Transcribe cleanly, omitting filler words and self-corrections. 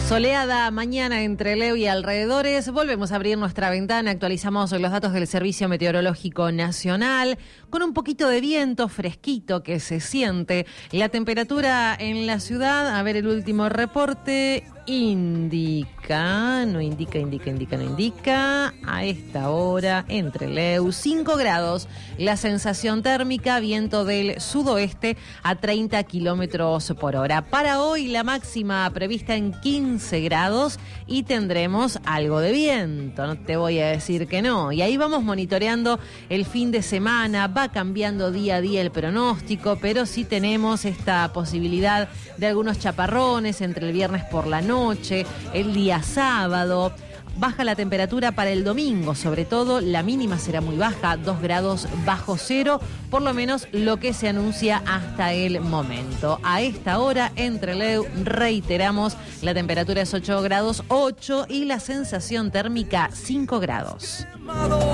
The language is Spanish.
Soleada mañana entre Leu y alrededores. Volvemos a abrir nuestra ventana, actualizamos los datos del Servicio Meteorológico Nacional, con un poquito de viento fresquito que se siente. La temperatura en la ciudad, a ver el último reporte, indica a esta hora entre Leu 5 grados, la sensación térmica, viento del sudoeste a 30 kilómetros por hora. Para hoy la máxima prevista en 15 grados y tendremos algo de viento, no te voy a decir que no. Y ahí vamos monitoreando el fin de semana, va cambiando día a día el pronóstico, pero sí tenemos esta posibilidad de algunos chaparrones entre el viernes por la noche, el día sábado. Baja la temperatura para el domingo, sobre todo la mínima será muy baja, 2 grados bajo cero, por lo menos lo que se anuncia hasta el momento. A esta hora, entre Leu, reiteramos, la temperatura es 8 grados 8 y la sensación térmica 5 grados.